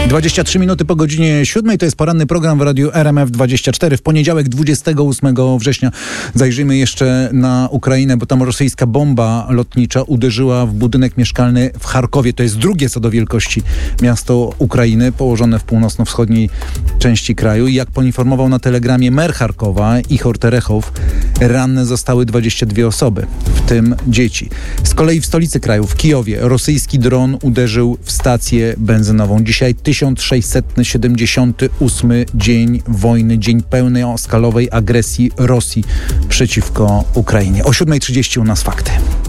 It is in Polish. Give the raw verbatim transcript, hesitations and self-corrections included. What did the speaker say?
dwadzieścia trzy minuty po godzinie siódmej. To jest poranny program w radiu R M F dwadzieścia cztery. W poniedziałek dwudziestego ósmego września zajrzyjmy jeszcze na Ukrainę, bo tam rosyjska bomba lotnicza uderzyła w budynek mieszkalny w Charkowie. To jest drugie co do wielkości miasto Ukrainy, położone w północno-wschodniej części kraju. I jak poinformował na telegramie mer Charkowa, Ichor Terechow, ranne zostały dwadzieścia dwie osoby, w tym dzieci. Z kolei w stolicy kraju, w Kijowie, rosyjski dron uderzył w stację benzynową. Dzisiaj tysiąc sześćset siedemdziesiąty ósmy dzień wojny, dzień pełnej skalowej agresji Rosji przeciwko Ukrainie. O siódma trzydzieści u nas fakty.